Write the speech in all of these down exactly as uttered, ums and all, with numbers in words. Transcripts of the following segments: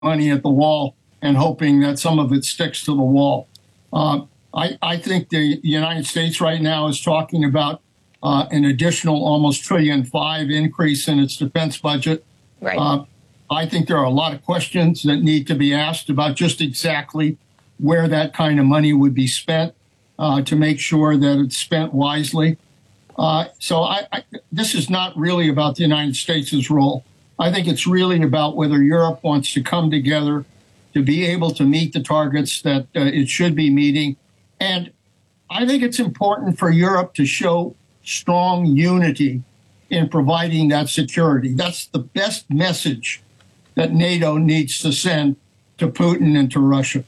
money at the wall and hoping that some of it sticks to the wall. Uh, I, I think the United States right now is talking about uh, an additional almost trillion five increase in its defense budget. Right. Uh, I think there are a lot of questions that need to be asked about just exactly where that kind of money would be spent uh, to make sure that it's spent wisely. Uh, so I, I, this is not really about the United States' role. I think it's really about whether Europe wants to come together to be able to meet the targets that uh, it should be meeting. And I think it's important for Europe to show strong unity in providing that security. That's the best message that NATO needs to send to Putin and to Russia.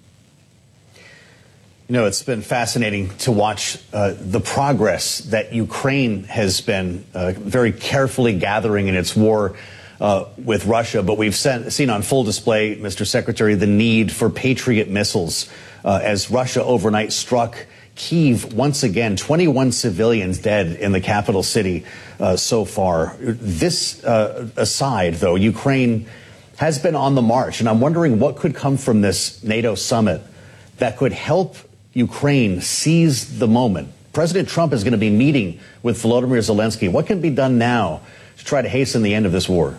You know, it's been fascinating to watch uh, the progress that Ukraine has been uh, very carefully gathering in its war uh, with Russia. But we've seen, seen on full display, Mister Secretary, the need for Patriot missiles uh, as Russia overnight struck Kyiv once again. twenty-one civilians dead in the capital city uh, so far. This uh, aside, though, Ukraine has been on the march, and I'm wondering what could come from this NATO summit that could help Ukraine seize the moment. President Trump is going to be meeting with Volodymyr Zelensky. What can be done now to try to hasten the end of this war?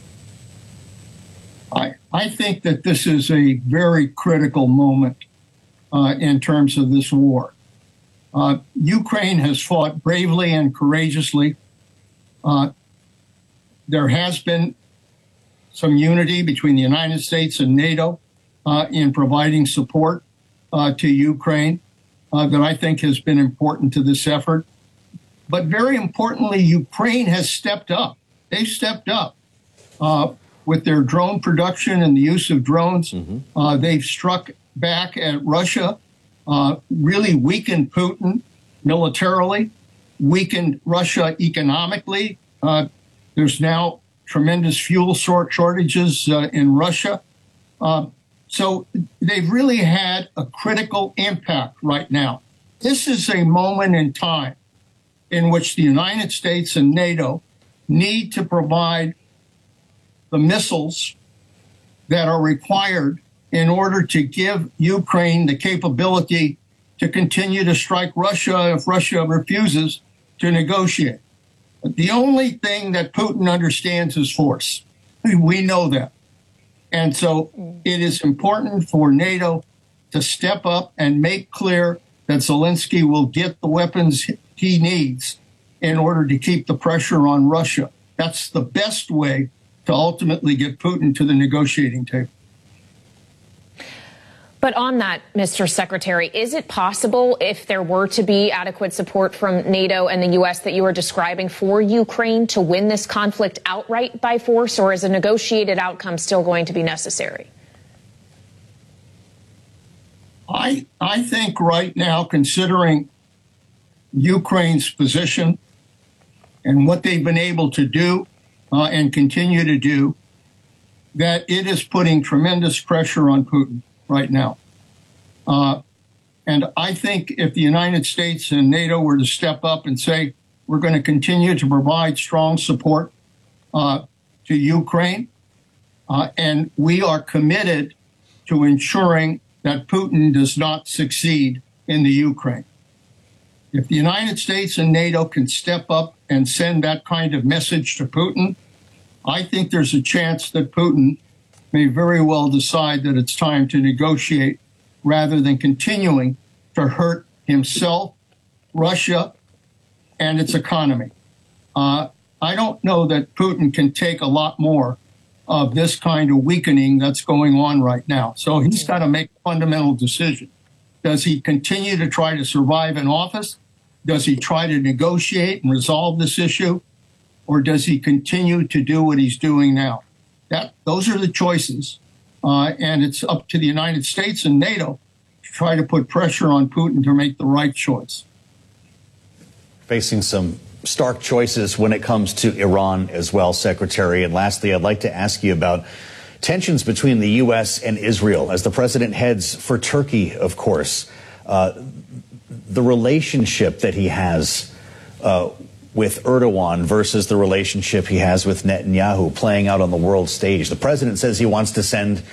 I, I think that this is a very critical moment uh, in terms of this war. Uh, Ukraine has fought bravely and courageously. Uh, there has been some unity between the United States and NATO uh, in providing support Uh, to Ukraine uh, that I think has been important to this effort. But very importantly, Ukraine has stepped up. They've stepped up uh, with their drone production and the use of drones. Mm-hmm. Uh, they've struck back at Russia, uh, really weakened Putin militarily, weakened Russia economically. Uh, there's now tremendous fuel shortages uh, in Russia. Uh, So they've really had a critical impact right now. This is a moment in time in which the United States and NATO need to provide the missiles that are required in order to give Ukraine the capability to continue to strike Russia if Russia refuses to negotiate. But the only thing that Putin understands is force. We know that. And so it is important for NATO to step up and make clear that Zelensky will get the weapons he needs in order to keep the pressure on Russia. That's the best way to ultimately get Putin to the negotiating table. But on that, Mister Secretary, is it possible, if there were to be adequate support from NATO and the U S that you were describing, for Ukraine to win this conflict outright by force, or is a negotiated outcome still going to be necessary? I, I think right now, considering Ukraine's position and what they've been able to do uh, and continue to do, that it is putting tremendous pressure on Putin right now. Uh, and I think if the United States and NATO were to step up and say, we're going to continue to provide strong support uh, to Ukraine, uh, and we are committed to ensuring that Putin does not succeed in the Ukraine. If the United States and NATO can step up and send that kind of message to Putin, I think there's a chance that Putin may very well decide that it's time to negotiate rather than continuing to hurt himself, Russia, and its economy. Uh, I don't know that Putin can take a lot more of this kind of weakening that's going on right now. So he's got to make a fundamental decision. Does he continue to try to survive in office? Does he try to negotiate and resolve this issue? Or does he continue to do what he's doing now? That, those are the choices, uh, and it's up to the United States and NATO to try to put pressure on Putin to make the right choice. Facing some stark choices when it comes to Iran as well, Secretary. And lastly, I'd like to ask you about tensions between the U S and Israel as the president heads for Turkey, of course. Uh, the relationship that he has uh, with Erdogan versus the relationship he has with Netanyahu playing out on the world stage. The president says he wants to send